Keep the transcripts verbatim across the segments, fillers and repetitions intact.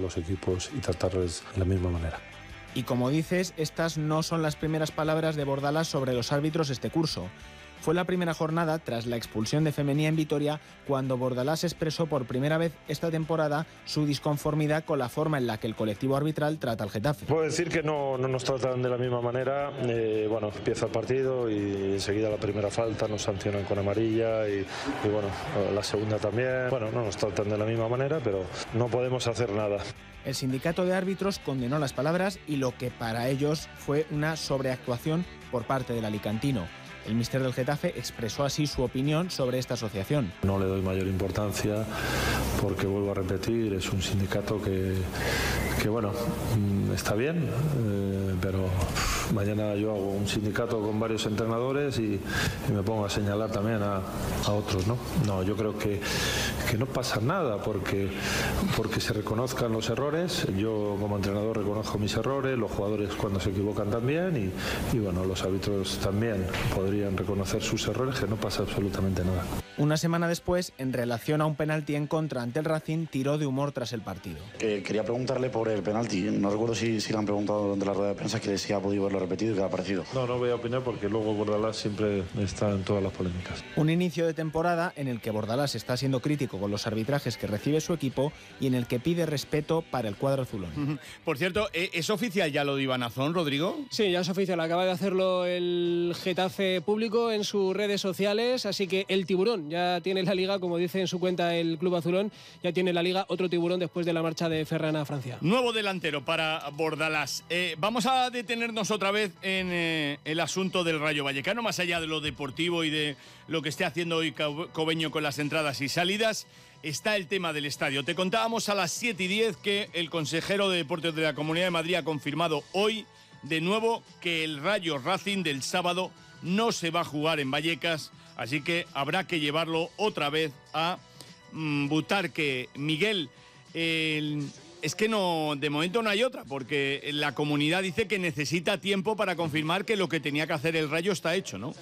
los equipos y tratarles de la misma manera. Y como dices, estas no son las primeras palabras de Bordalás sobre los árbitros este curso. Fue la primera jornada tras la expulsión de Femenía en Vitoria cuando Bordalás expresó por primera vez esta temporada su disconformidad con la forma en la que el colectivo arbitral trata al Getafe. Puedo decir que no, no nos tratan de la misma manera. Eh, bueno, empieza el partido y enseguida la primera falta nos sancionan con amarilla y, y bueno, la segunda también. Bueno, no nos tratan de la misma manera, pero no podemos hacer nada. El sindicato de árbitros condenó las palabras y lo que para ellos fue una sobreactuación por parte del alicantino. El míster del Getafe expresó así su opinión sobre esta asociación. No le doy mayor importancia porque, vuelvo a repetir, es un sindicato que, que bueno, está bien, eh, pero mañana yo hago un sindicato con varios entrenadores y, y me pongo a señalar también a, a otros, ¿no? No, yo creo que, que no pasa nada porque, porque se reconozcan los errores. Yo como entrenador reconozco mis errores, los jugadores cuando se equivocan también y, y bueno, los árbitros también podrían reconocer sus errores, que no pasa absolutamente nada. Una semana después, en relación a un penalti en contra ante el Racing, tiró de humor tras el partido. Eh, quería preguntarle por el penalti. No recuerdo si, si le han preguntado durante la rueda de prensa que si ha podido verlo repetido y qué ha parecido. No, no voy a opinar porque luego Bordalás siempre está en todas las polémicas. Un inicio de temporada en el que Bordalás está siendo crítico con los arbitrajes que recibe su equipo y en el que pide respeto para el cuadro azulón. Por cierto, ¿es oficial ya lo de Iván Azón, Rodrigo? Sí, ya es oficial. Acaba de hacerlo el Getafe público en sus redes sociales, así que el tiburón ya tiene la liga, como dice en su cuenta el club azulón, ya tiene la liga otro tiburón después de la marcha de Ferran a Francia. Nuevo delantero para Bordalás. Eh, vamos a detenernos otra vez en eh, el asunto del Rayo Vallecano, más allá de lo deportivo y de lo que esté haciendo hoy Cobeño con las entradas y salidas. Está el tema del estadio. Te contábamos a las siete y diez que el consejero de Deportes de la Comunidad de Madrid ha confirmado hoy de nuevo que el Rayo Racing del sábado no se va a jugar en Vallecas, así que habrá que llevarlo otra vez a mm, Butarque. Miguel, eh, es que no, de momento no hay otra, porque la comunidad dice que necesita tiempo para confirmar que lo que tenía que hacer el Rayo está hecho, ¿no?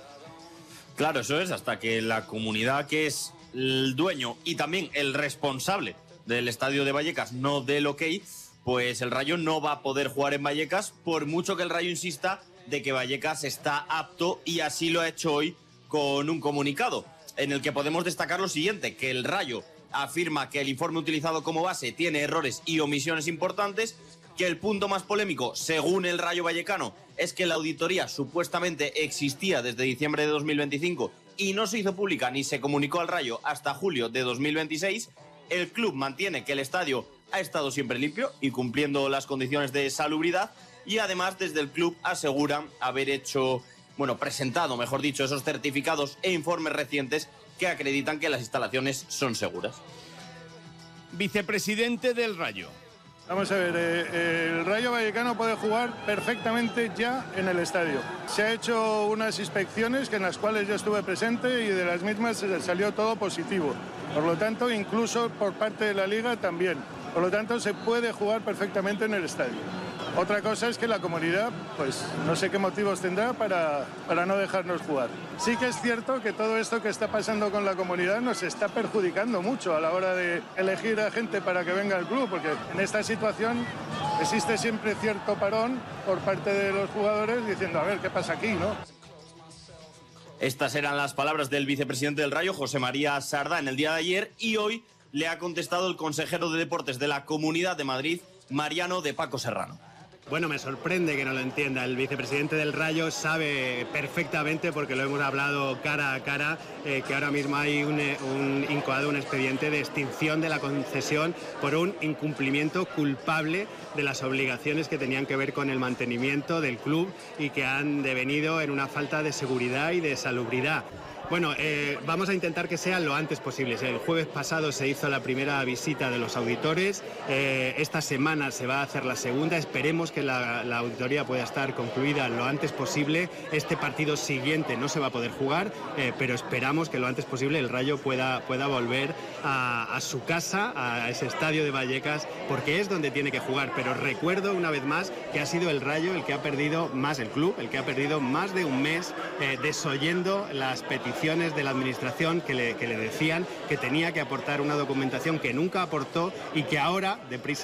Claro, eso es, hasta que la comunidad, que es el dueño y también el responsable del estadio de Vallecas, no dé el ok, pues el Rayo no va a poder jugar en Vallecas, por mucho que el Rayo insista de que Vallecas está apto, y así lo ha hecho hoy con un comunicado en el que podemos destacar lo siguiente: que el Rayo afirma que el informe utilizado como base tiene errores y omisiones importantes, que el punto más polémico, según el Rayo Vallecano, es que la auditoría supuestamente existía desde diciembre de dos mil veinticinco y no se hizo pública ni se comunicó al Rayo hasta julio de dos mil veintiséis. El club mantiene que el estadio ha estado siempre limpio y cumpliendo las condiciones de salubridad, y además desde el club aseguran haber hecho, bueno, presentado, mejor dicho, esos certificados e informes recientes que acreditan que las instalaciones son seguras. Vicepresidente del Rayo. Vamos a ver, eh, el Rayo Vallecano puede jugar perfectamente ya en el estadio. Se ha hecho unas inspecciones en las cuales yo estuve presente y de las mismas salió todo positivo. Por lo tanto, incluso por parte de la Liga también. Por lo tanto, se puede jugar perfectamente en el estadio. Otra cosa es que la comunidad, pues no sé qué motivos tendrá para, para no dejarnos jugar. Sí que es cierto que todo esto que está pasando con la comunidad nos está perjudicando mucho a la hora de elegir a gente para que venga al club, porque en esta situación existe siempre cierto parón por parte de los jugadores diciendo, a ver, ¿qué pasa aquí, no? Estas eran las palabras del vicepresidente del Rayo, José María Sardá, en el día de ayer, y hoy le ha contestado el consejero de Deportes de la Comunidad de Madrid, Mariano de Paco Serrano. Bueno, me sorprende que no lo entienda. El vicepresidente del Rayo sabe perfectamente, porque lo hemos hablado cara a cara, eh, que ahora mismo hay un, un incoado, un expediente de extinción de la concesión por un incumplimiento culpable de las obligaciones que tenían que ver con el mantenimiento del club y que han devenido en una falta de seguridad y de salubridad. Bueno, eh, vamos a intentar que sea lo antes posible. El jueves pasado se hizo la primera visita de los auditores, eh, esta semana se va a hacer la segunda, esperemos que la, la auditoría pueda estar concluida lo antes posible. Este partido siguiente no se va a poder jugar, eh, pero esperamos que lo antes posible el Rayo pueda, pueda volver a, a su casa, a ese estadio de Vallecas, porque es donde tiene que jugar. Pero recuerdo una vez más que ha sido el Rayo el que ha perdido más, el club, el que ha perdido más de un mes eh, desoyendo las peticiones de la administración que le, que le decían que tenía que aportar una documentación que nunca aportó y que ahora, deprisa